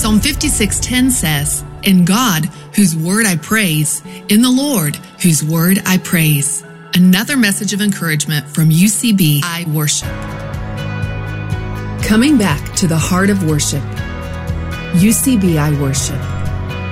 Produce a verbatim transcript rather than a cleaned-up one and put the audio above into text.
Psalm fifty-six ten says, "In God, whose word I praise, in the Lord, whose word I praise." Another message of encouragement from U C B I Worship. Coming back to the heart of worship, U C B I Worship.